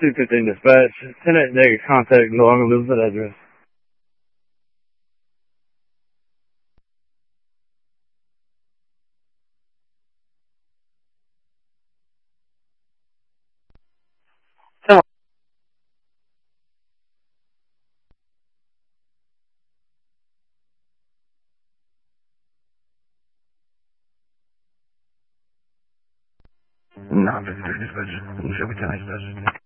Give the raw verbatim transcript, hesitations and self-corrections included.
two fifteen dispatch. ten eight negative contact no longer lives at address. No, dispatch. Musiał być na zdarzenie.